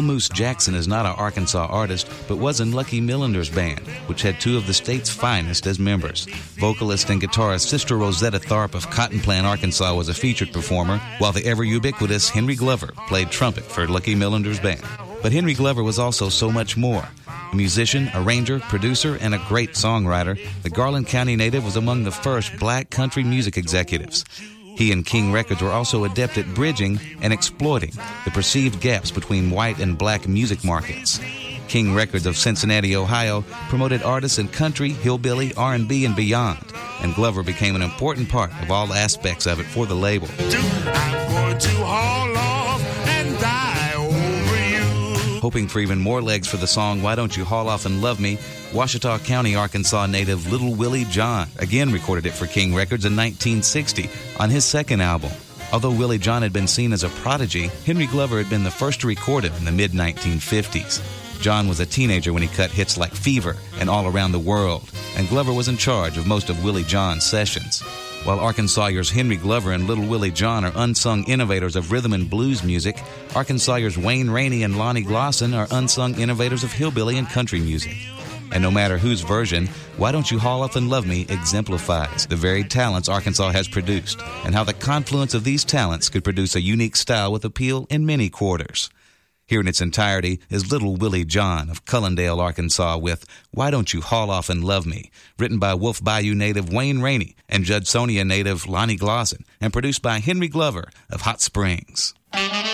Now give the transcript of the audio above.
Moose Jackson is not an Arkansas artist, but was in Lucky Millender's band, which had two of the state's finest as members. Vocalist and guitarist Sister Rosetta Tharpe of Cotton Plant, Arkansas was a featured performer, while the ever-ubiquitous Henry Glover played trumpet for Lucky Millender's band. But Henry Glover was also so much more. A musician, arranger, producer, and a great songwriter, the Garland County native was among the first black country music executives. He and King Records were also adept at bridging and exploiting the perceived gaps between white and black music markets. King Records of Cincinnati, Ohio, promoted artists in country, hillbilly, R&B, and beyond, and Glover became an important part of all aspects of it for the label. I'm going to haul off and die over you. Hoping for even more legs for the song Why Don't You Haul Off and Love Me, Ouachita County, Arkansas native Little Willie John again recorded it for King Records in 1960 on his second album. Although Willie John had been seen as a prodigy, Henry Glover had been the first to record him in the mid-1950s. John was a teenager when he cut hits like Fever and All Around the World, and Glover was in charge of most of Willie John's sessions. While Arkansasiers Henry Glover and Little Willie John are unsung innovators of rhythm and blues music, Arkansasiers Wayne Rainey and Lonnie Glosson are unsung innovators of hillbilly and country music. And no matter whose version, Why Don't You Haul Off and Love Me exemplifies the varied talents Arkansas has produced and how the confluence of these talents could produce a unique style with appeal in many quarters. Here in its entirety is Little Willie John of Cullendale, Arkansas with Why Don't You Haul Off and Love Me, written by Wolf Bayou native Wayne Rainey and Judsonia native Lonnie Glosson, and produced by Henry Glover of Hot Springs.